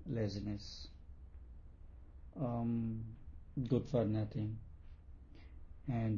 laziness, good for nothing, and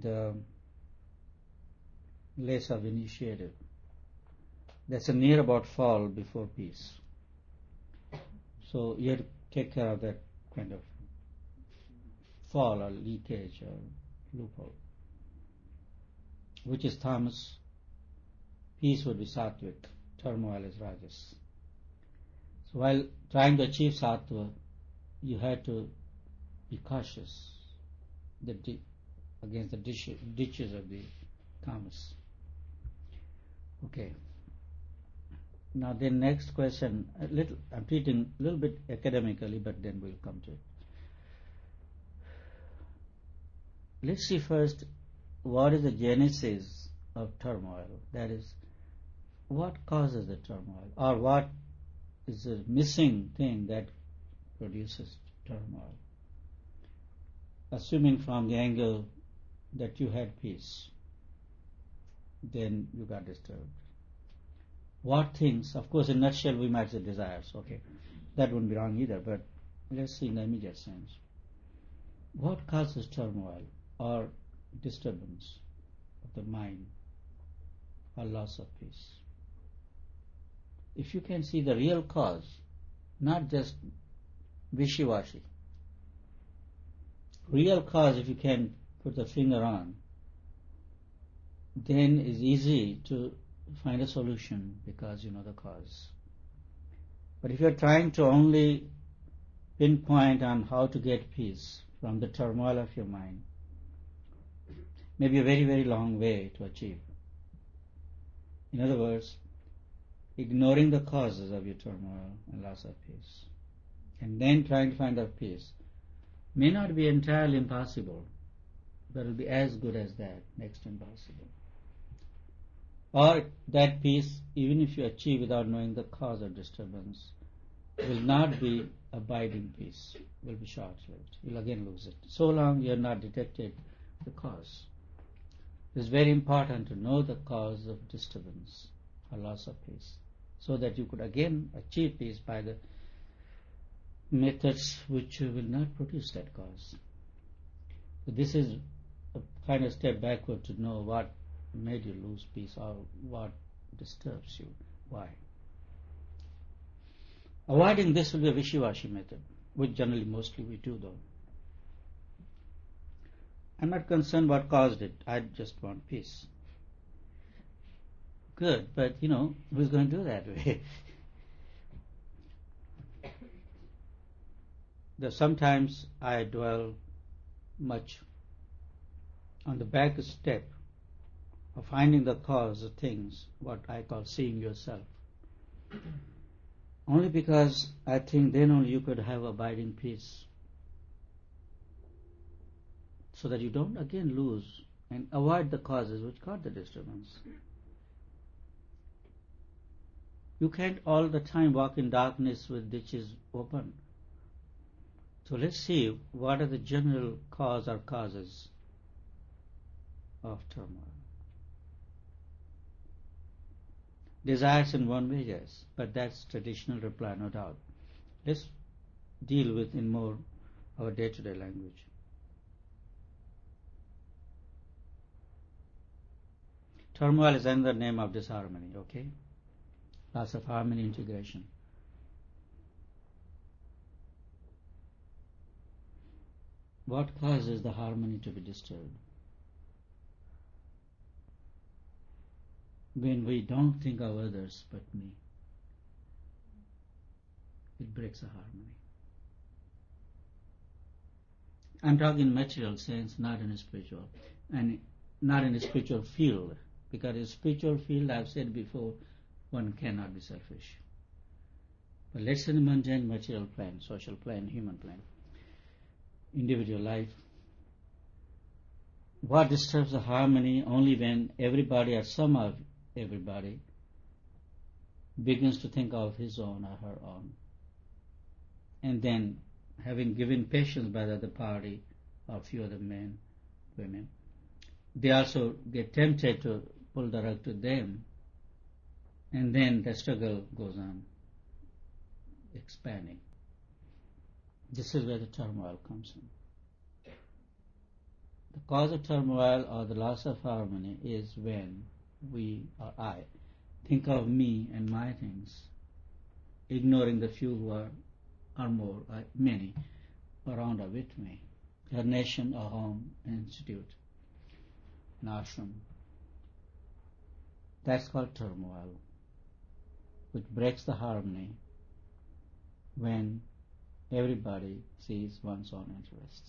less of initiative. That's a near about fall before peace. So you have to take care of that kind of fall or leakage or loophole. Which is tamas, peace would be sattvic, turmoil is rajas. So while trying to achieve sattva, you have to be cautious against the ditches of the tamas. Okay. Now the next question, I'm treating a little bit academically, but then we'll come to it. Let's see first what is the genesis of turmoil. That is, what causes the turmoil, or what is the missing thing that produces turmoil? Assuming from the angle that you had peace, then you got disturbed. What things, of course in a nutshell we might say desires, okay, that wouldn't be wrong either, but let's see in the immediate sense. What causes turmoil or disturbance of the mind or loss of peace? If you can see the real cause, not just wishy-washy, real cause if you can put the finger on, then it's easy to find a solution because you know the cause. But if you're trying to only pinpoint on how to get peace from the turmoil of your mind, maybe a very, very long way to achieve. In other words, ignoring the causes of your turmoil and loss of peace, and then trying to find out peace may not be entirely impossible, but it will be as good as that, next to impossible. Or that peace, even if you achieve without knowing the cause of disturbance, will not be abiding peace, will be short-lived. You'll again lose it. So long you have not detected the cause. It's very important to know the cause of disturbance or loss of peace, so that you could again achieve peace by the methods which will not produce that cause. So this is a kind of step backward to know what made you lose peace or what disturbs you, why. Avoiding this will be a wishy-washy method, which generally mostly we do though. I'm not concerned what caused it, I just want peace. Good, but who's going to do that way? Sometimes I dwell much on the back step of finding the cause of things, what I call seeing yourself. Only because I think then only you could have abiding peace, so that you don't again lose and avoid the causes which cause the disturbance. You can't all the time walk in darkness with ditches open. So let's see what are the general cause or causes of turmoil. Desires in one way, yes, but that's traditional reply, no doubt. Let's deal with in more our day-to-day language. Turmoil is another name of disharmony, okay? Loss of harmony, integration. What causes the harmony to be disturbed? When we don't think of others but me, it breaks the harmony. I'm talking in material sense, not in a spiritual, and not in a spiritual field, because in a spiritual field, I've said before, one cannot be selfish. But let's say in the mundane material plane, social plane, human plane, individual life, what disturbs the harmony only when everybody or some of everybody begins to think of his own or her own. And then, having given patience by the other party or few other men, women, they also get tempted to pull the rug to them, and then the struggle goes on, expanding. This is where the turmoil comes in. The cause of turmoil or the loss of harmony is when we or I think of me and my things, ignoring the few who are more, many, around or with me. A nation, a home, an institute, an ashram. That's called turmoil, which breaks the harmony when everybody sees one's own interests.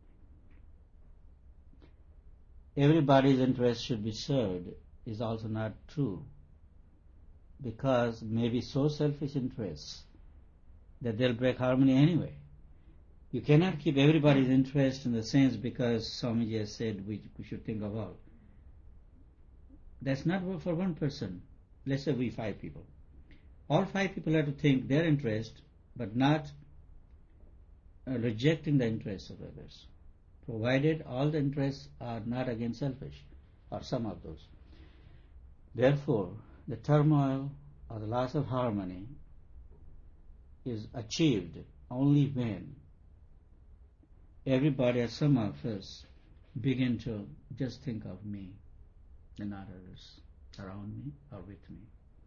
Everybody's interest should be served is also not true, because maybe so selfish interests that they'll break harmony anyway. You cannot keep everybody's interest in the sense because Swamiji has said we should think of all. That's not for one person. Let's say we 5 people. All 5 people have to think their interest, but not rejecting the interests of others, provided all the interests are not again selfish, or some of those. Therefore, the turmoil or the loss of harmony is achieved only when everybody or some of us begin to just think of me and not others around me or with me.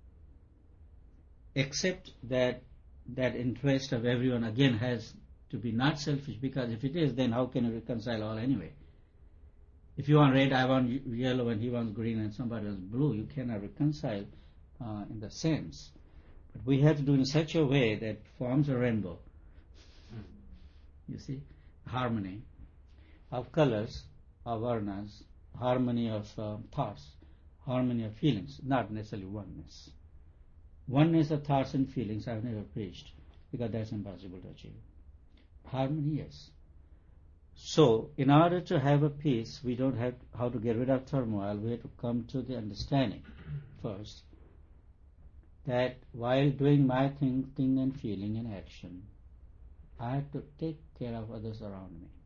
Except that interest of everyone again has to be not selfish, because if it is, then how can you reconcile all anyway? If you want red, I want yellow, and he wants green, and somebody wants blue, you cannot reconcile in the sense. But we have to do it in such a way that forms a rainbow. You see? Harmony of colors, of varnas, harmony of thoughts, harmony of feelings, not necessarily oneness. Oneness of thoughts and feelings I have never preached, because that's impossible to achieve. Harmony, yes. So, in order to have a peace, we don't have how to get rid of turmoil. We have to come to the understanding first that while doing my thinking and feeling and action, I have to take care of others around me.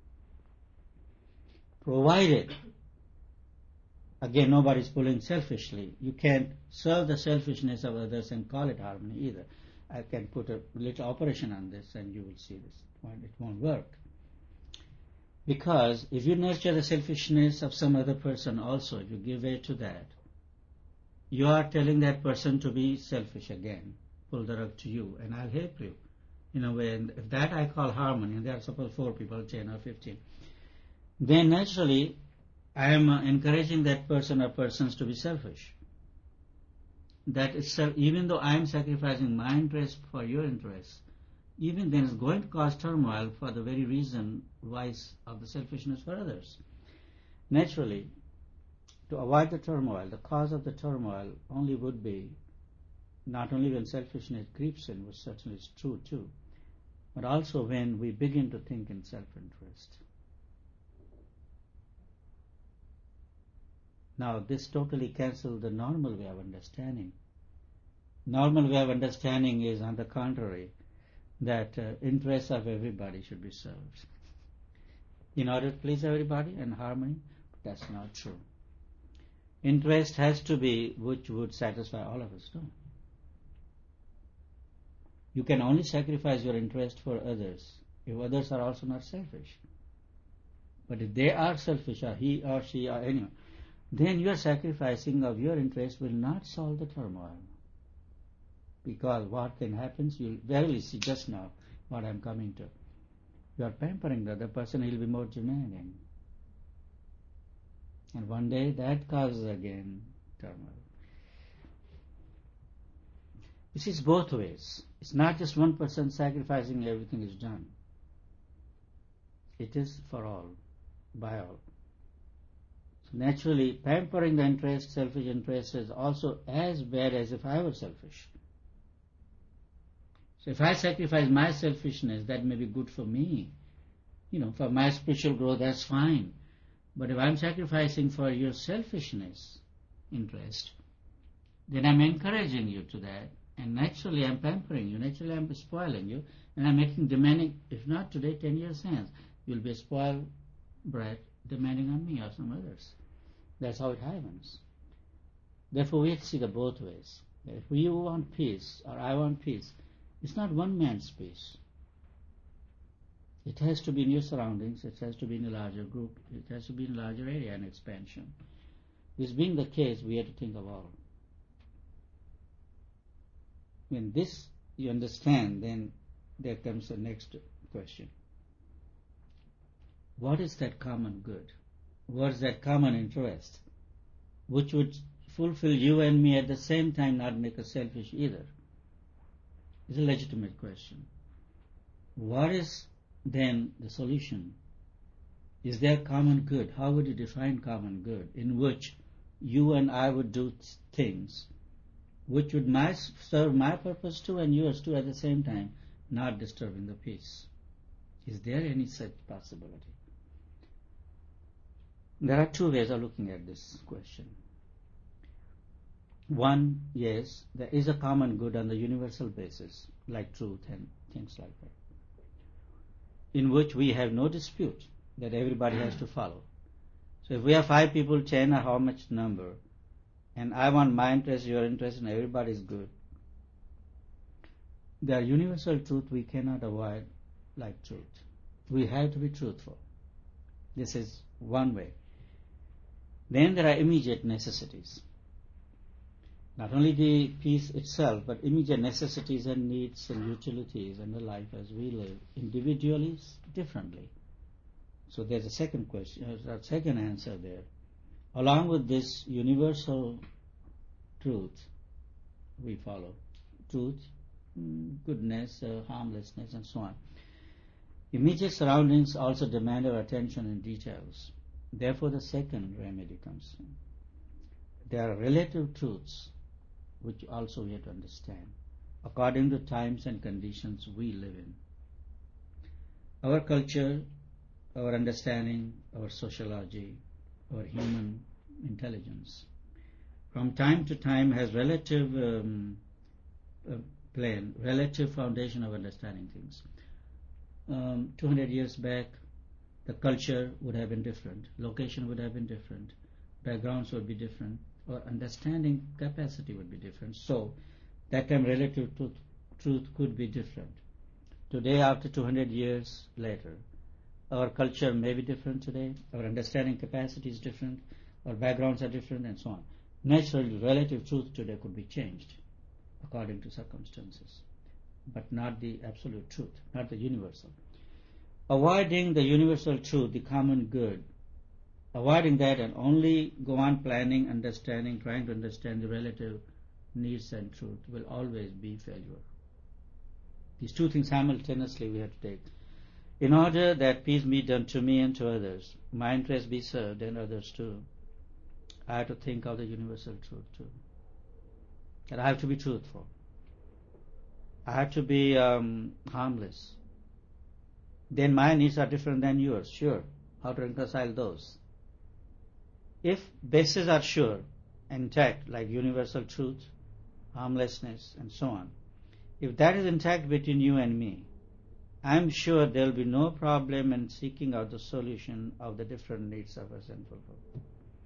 Provided, again, nobody's pulling selfishly. You can't serve the selfishness of others and call it harmony either. I can put a little operation on this and you will see this. It won't work. Because if you nurture the selfishness of some other person also, if you give way to that, you are telling that person to be selfish again, pull the rug to you, and I'll help you. In a way, and if that I call harmony, and there are suppose 4 people, 10 or 15, then naturally I am encouraging that person or persons to be selfish. That is, even though I am sacrificing my interest for your interest, even then it's going to cause turmoil for the very reason vice of the selfishness for others. Naturally, to avoid the turmoil, the cause of the turmoil only would be not only when selfishness creeps in, which certainly is true too, but also when we begin to think in self-interest. Now, this totally cancels the normal way of understanding. Normal way of understanding is, on the contrary, that interests of everybody should be served in order to please everybody and harmony. But that's not true. Interest has to be which would satisfy all of us, no? You can only sacrifice your interest for others if others are also not selfish. But if they are selfish, or he or she or anyone, then your sacrificing of your interest will not solve the turmoil. Because what can happen, you'll verily see just now what I'm coming to. You are pampering the other person, he'll be more demanding. And one day that causes again turmoil. This is both ways. It's not just one person sacrificing, everything is done. It is for all, by all. So naturally, pampering the interest, selfish interest, is also as bad as if I were selfish. So if I sacrifice my selfishness, that may be good for me. For my spiritual growth, that's fine. But if I'm sacrificing for your selfishness, interest, then I'm encouraging you to that. And naturally I'm pampering you, naturally I'm spoiling you, and I'm demanding, if not today, 10 years hence, you'll be a spoiled brat demanding on me or some others. That's how it happens. Therefore we have to see the both ways. If you want peace, or I want peace, it's not one man's peace. It has to be in your surroundings, it has to be in a larger group, it has to be in a larger area and expansion. This being the case, we have to think of all. When this you understand, then there comes the next question. What is that common good? What is that common interest? Which would fulfill you and me at the same time, not make us selfish either? It's a legitimate question. What is then the solution? Is there common good? How would you define common good? In which you and I would do things which would serve my purpose too and yours too at the same time, not disturbing the peace. Is there any such possibility? There are two ways of looking at this question. One, yes, there is a common good on the universal basis, like truth and things like that, in which we have no dispute that everybody has to follow. So if we have 5 people, 10 or how much number, and I want my interest, your interest, and everybody is good, there are universal truth we cannot avoid like truth. We have to be truthful. This is one way. Then there are immediate necessities. Not only the peace itself, but immediate necessities and needs and utilities and the life as we live individually, differently. So there's a second question, a second answer there. Along with this universal truth, we follow truth, goodness, harmlessness, and so on. Immediate surroundings also demand our attention in details. Therefore, the second remedy comes in. There are relative truths which also we have to understand according to times and conditions we live in. Our culture, our understanding, our sociology, our human intelligence, from time to time has relative relative foundation of understanding things. 200 years back, the culture would have been different, location would have been different, backgrounds would be different, or understanding capacity would be different. So, that time relative truth could be different. Today, after 200 years later, our culture may be different today, our understanding capacity is different, our backgrounds are different, and so on. Naturally, relative truth today could be changed according to circumstances, but not the absolute truth, not the universal. Avoiding the universal truth, the common good, avoiding that and only go on planning, understanding, trying to understand the relative needs and truth will always be failure. These two things simultaneously we have to take. In order that peace be done to me and to others, my interest be served and others too, I have to think of the universal truth too. And I have to be truthful. I have to be harmless. Then my needs are different than yours, sure. How to reconcile those? If bases are sure, intact, like universal truth, harmlessness, and so on, if that is intact between you and me, I am sure there will be no problem in seeking out the solution of the different needs of a sinful world.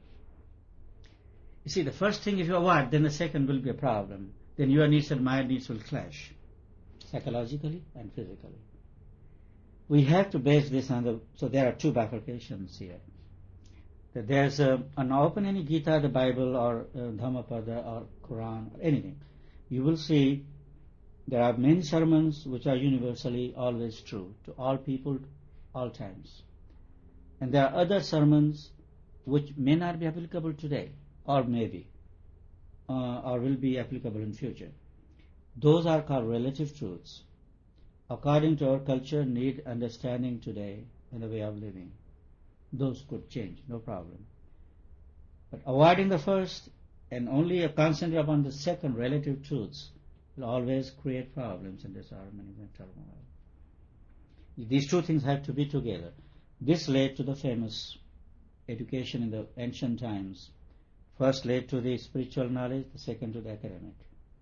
You see, the first thing if you avoid, then the second will be a problem. Then your needs and my needs will clash, psychologically and physically. We have to base this on so there are two bifurcations here. That there's an open any Gita, the Bible, or Dhammapada, or Quran, or anything. You will see there are many sermons which are universally always true to all people, all times. And there are other sermons which may not be applicable today, or maybe, or will be applicable in future. Those are called relative truths, according to our culture, need, understanding today, and the way of living. Those could change, no problem. But avoiding the first and only concentrate upon the second, relative truths, will always create problems and disharmony and turmoil. These two things have to be together. This led to the famous education in the ancient times. First led to the spiritual knowledge, the second to the academic.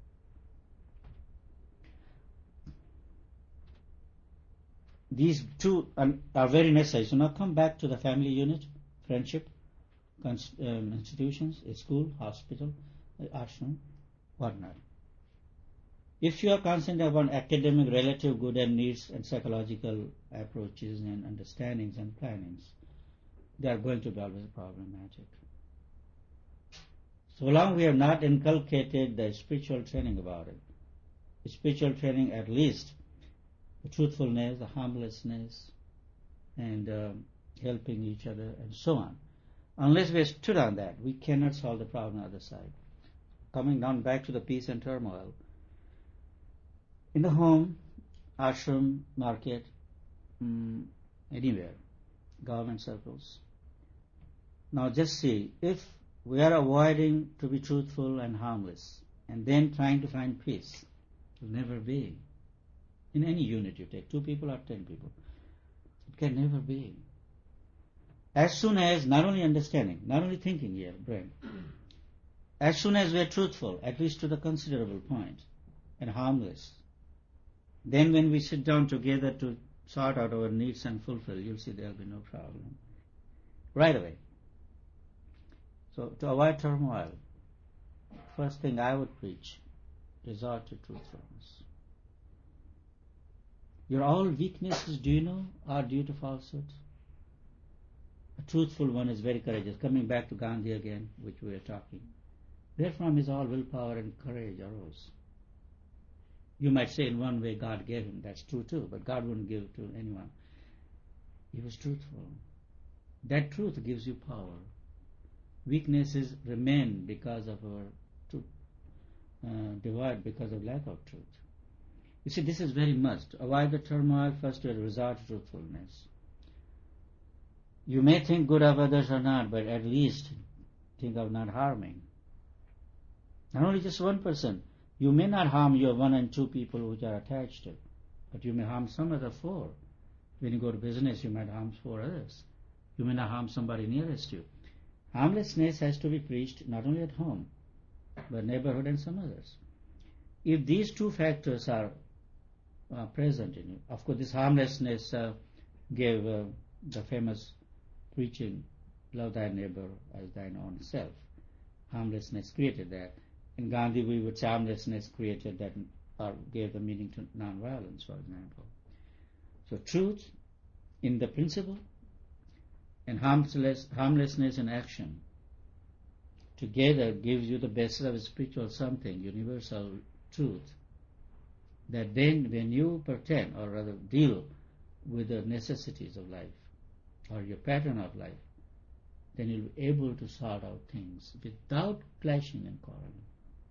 These two are very necessary. So now come back to the family unit, friendship, institutions, a school, hospital, ashram, whatnot. If you are concentrating upon academic relative good and needs and psychological approaches and understandings and plannings, they are going to be always problematic. So long we have not inculcated the spiritual training about it, the spiritual training at least, the truthfulness, the harmlessness, and helping each other and so on. Unless we stood on that, we cannot solve the problem on the other side. Coming down back to the peace and turmoil, in the home, ashram, market, anywhere, government circles. Now just see, if we are avoiding to be truthful and harmless, and then trying to find peace, it will never be. In any unit you take, 2 people or 10 people, it can never be. As soon as, not only understanding, not only thinking here, brain, as soon as we are truthful, at least to the considerable point, and harmless, then when we sit down together to sort out our needs and fulfill, you'll see there'll be no problem. Right away. So to avoid turmoil, first thing I would preach, resort to truthfulness. Your all weaknesses, do you know, are due to falsehood. A truthful one is very courageous. Coming back to Gandhi again, which we were talking. Where from his all willpower and courage arose? You might say in one way God gave him, that's true too, but God wouldn't give it to anyone. He was truthful. That truth gives you power. Weaknesses remain because of our truth, divide because of lack of truth. You see, this is very must. Avoid the turmoil, first to resort to truthfulness. You may think good of others or not, but at least think of not harming. Not only just one person. You may not harm your 1 and 2 people which are attached to, but you may harm some other 4. When you go to business, you might harm 4 others. You may not harm somebody nearest you. Harmlessness has to be preached not only at home, but neighborhood and some others. If these 2 factors are present in you, of course this harmlessness gave the famous preaching, love thy neighbor as thine own self. Harmlessness created that. In Gandhi, we would say harmlessness created that, or gave the meaning to non-violence, for example. So truth in the principle and harmlessness in action together gives you the basis of a spiritual something, universal truth, that then when you pretend, or rather deal with the necessities of life, or your pattern of life, then you'll be able to sort out things without clashing and quarreling.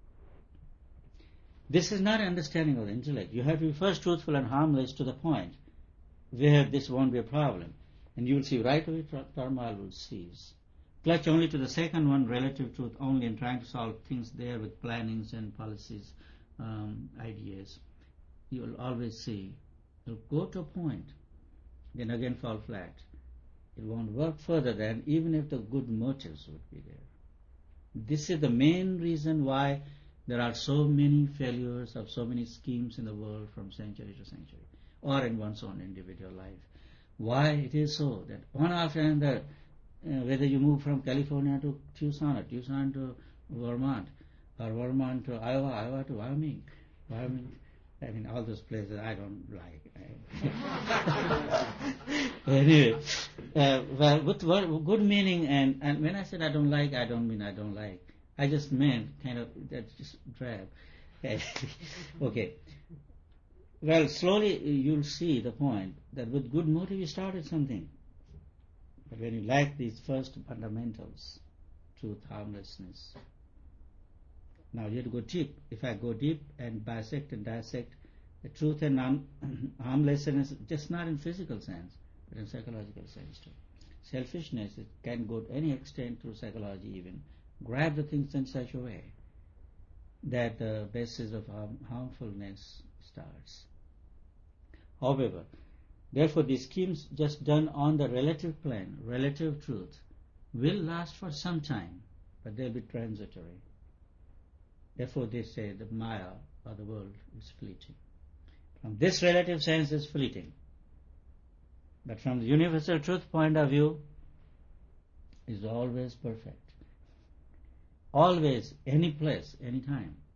This is not understanding of the intellect. You have to be first truthful and harmless to the point where this won't be a problem. And you will see right away turmoil will cease. Clutch only to the second one, relative truth only, and trying to solve things there with plannings and policies, ideas. You will always see, you'll go to a point, then again fall flat. It won't work further than even if the good motives would be there. This is the main reason why there are so many failures of so many schemes in the world from century to century, or in one's own individual life. Why it is so that one after another, whether you move from California to Tucson, or Tucson to Vermont, or Vermont to Iowa, Iowa to Wyoming, I mean, all those places I don't like. Anyway, well, with good meaning, and when I said I don't like, I don't mean I don't like. I just meant kind of, that's just drab. Okay. Well, slowly you'll see the point that with good motive you started something. But when you lack these first fundamentals, truth, harmlessness, now you have to go deep. If I go deep and bisect and dissect the truth and harmlessness, just not in physical sense, but in psychological sense too. Selfishness, it can go to any extent through psychology even. Grab the things in such a way that the basis of harmfulness starts. However, therefore these schemes just done on the relative plane, relative truth, will last for some time, but they'll be transitory. Therefore they say the Maya, or the world, is fleeting. From this relative sense is fleeting. But from the universal truth point of view, is always perfect. Always, any place, any time.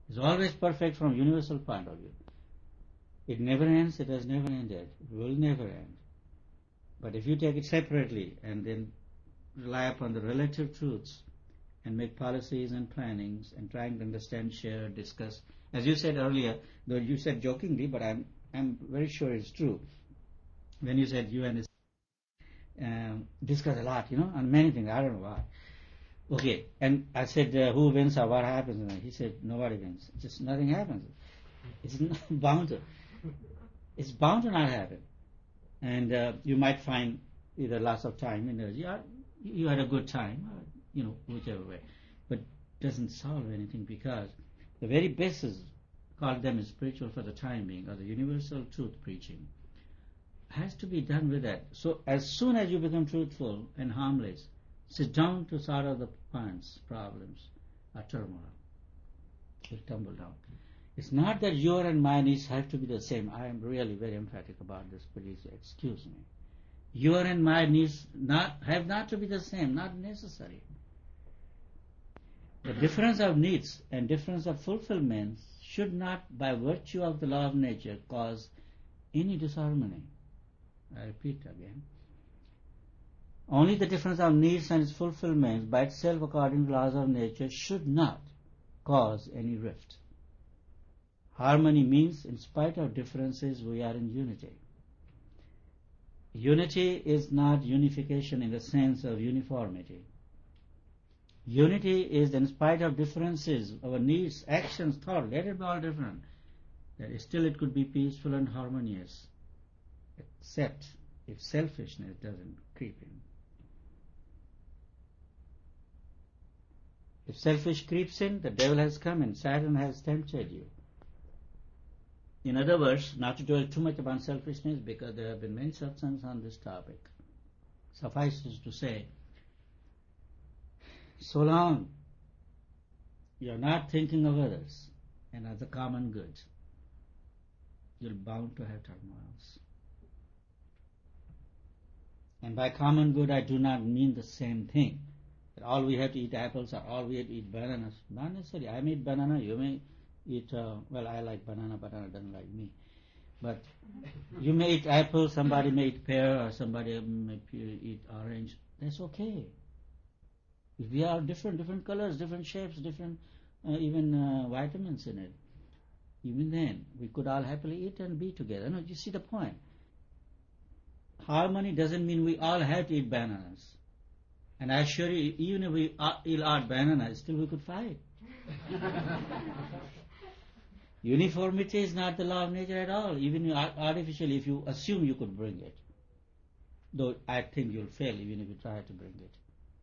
It's always perfect from universal point of view. It never ends, it has never ended, it will never end. But if you take it separately and then rely upon the relative truths and make policies and plannings and trying to understand, share, discuss, as you said earlier, though you said jokingly, but I'm very sure it's true. When you said you and discuss a lot, on many things, I don't know why. Okay, and I said, who wins or what happens? And he said, nobody wins. Just nothing happens. It's not bound to. It's bound to not happen. And you might find either loss of time, energy, or you had a good time, or, whichever way. But it doesn't solve anything, because the very basis, call them spiritual for the time being, or the universal truth preaching, has to be done with that. So as soon as you become truthful and harmless, sit down to sort out the points, problems, or turmoil, you'll tumble down. It's not that your and my needs have to be the same. I am really very emphatic about this, please excuse me. Your and my needs have not to be the same, not necessary. The difference of needs and difference of fulfillment should not, by virtue of the law of nature, cause any disharmony. I repeat again. Only the difference of needs and its fulfillment by itself, according to laws of nature, should not cause any rift. Harmony means, in spite of differences, we are in unity. Unity is not unification in the sense of uniformity. Unity is, in spite of differences, our needs, actions, thought, let it be all different, that still it could be peaceful and harmonious, except if selfishness doesn't creep in. If selfish creeps in, the devil has come and Satan has tempted you. In other words, not to dwell too much upon selfishness, because there have been many satsangs on this topic. Suffices to say, so long you are not thinking of others and of the common good, you're bound to have turmoils. And by common good, I do not mean the same thing, that all we have to eat apples or all we have to eat bananas. Not necessarily. I may eat banana, you may eat, I like banana doesn't like me. But you may eat apple, somebody may eat pear, or somebody may eat orange. That's okay. If we are different colors, different shapes, different even vitamins in it, even then we could all happily eat and be together. No, you see the point. Harmony doesn't mean we all have to eat bananas. And I assure you, even if we eat bananas, still we could fight. Uniformity is not the law of nature at all. Even artificially, if you assume you could bring it, though I think you'll fail even if you try to bring it.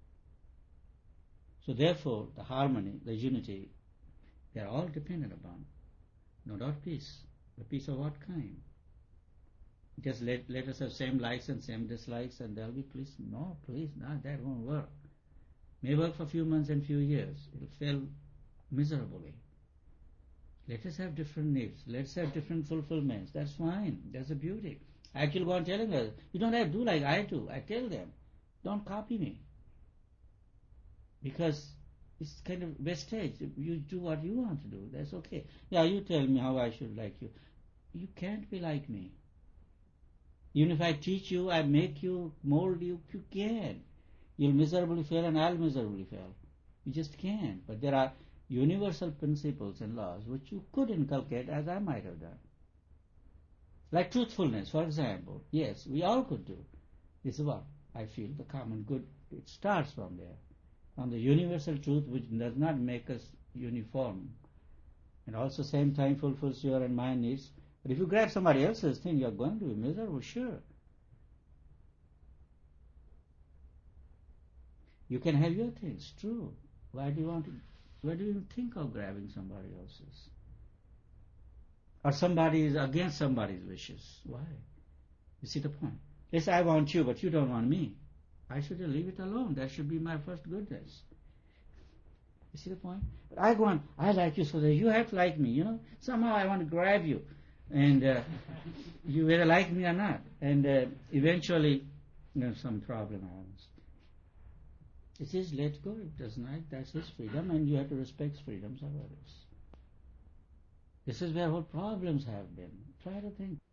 So therefore, the harmony, the unity, they are all dependent upon. No doubt peace. But peace of what kind? Just let us have same likes and same dislikes and there'll be peace. No, please, not that won't work. May work for a few months and few years. It'll fail miserably. Let us have different needs. Let's have different fulfillments. That's fine. That's the beauty. I actually go on telling us, you don't have to do like I do. I tell them, don't copy me. Because it's kind of wastage. You do what you want to do. That's okay. Yeah, you tell me how I should like you. You can't be like me. Even if I teach you, I make you, mold you, you can't. You'll miserably fail and I'll miserably fail. You just can't. But there are universal principles and laws which you could inculcate as I might have done. Like truthfulness, for example. Yes, we all could do. This is what I feel the common good. It starts from there. From the universal truth which does not make us uniform. And also same time fulfills your and my needs. But if you grab somebody else's thing, you're going to be miserable, sure. You can have your things, true. Why do you even think of grabbing somebody else's? Or somebody is against somebody's wishes. Why? You see the point? Yes, I want you, but you don't want me. I should leave it alone. That should be my first goodness. You see the point? But I go on, I like you so that you have to like me, Somehow I want to grab you. And you whether like me or not. And eventually, some problem happens. It says let go. It does not. That's his freedom, and you have to respect freedoms of others. This is where whole problems have been. Try to think.